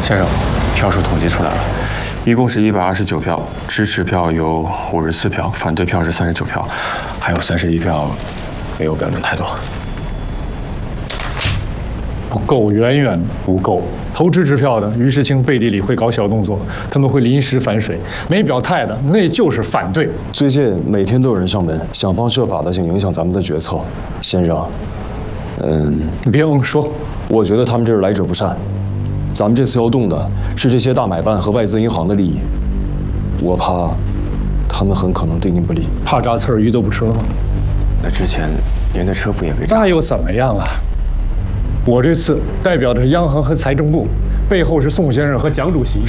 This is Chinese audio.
先生，票数统计出来了，一共是129票，支持票有54票，反对票是39票，还有31票没有表明态度。 不够，远远不够。投支持票的，于世清背地里会搞小动作，他们会临时反水；没表态的，那就是反对。 最近每天都有人上门，想方设法的想影响咱们的决策。先生， 你别说， 我觉得他们这是来者不善。咱们这次要动的是这些大买办和外资银行的利益，我怕他们很可能对您不利。 怕扎刺儿鱼都不吃了吗？ 那之前您的车不也被炸？ 那又怎么样啊？我这次代表的是央行和财政部，背后是宋先生和蒋主席。